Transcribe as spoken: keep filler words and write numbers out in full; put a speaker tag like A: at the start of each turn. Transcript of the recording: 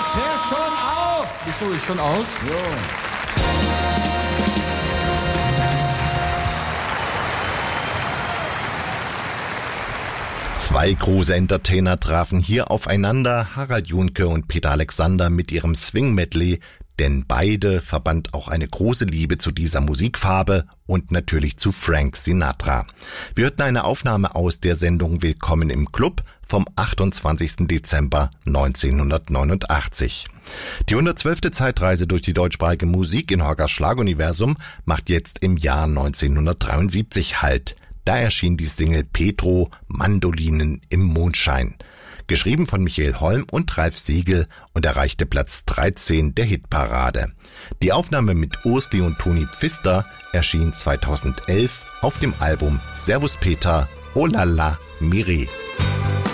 A: Jetzt hör schon auf!
B: Wieso, ist schon aus?
A: Jo.
C: Zwei große Entertainer trafen hier aufeinander, Harald Junke und Peter Alexander mit ihrem Swing-Medley, denn beide verband auch eine große Liebe zu dieser Musikfarbe und natürlich zu Frank Sinatra. Wir hörten eine Aufnahme aus der Sendung Willkommen im Club vom achtundzwanzigsten Dezember neunzehnhundertneunundachtzig. Die hundertzwölfte Zeitreise durch die deutschsprachige Musik in Horgers Schlaguniversum macht jetzt im Jahr neunzehnhundertdreiundsiebzig Halt. Da erschien die Single Petro, Mandolinen im Mondschein. Geschrieben von Michael Holm und Ralf Siegel und erreichte Platz dreizehn der Hitparade. Die Aufnahme mit Ursli und Toni Pfister erschien zweitausendelf auf dem Album Servus Peter, Oh la la, Miri.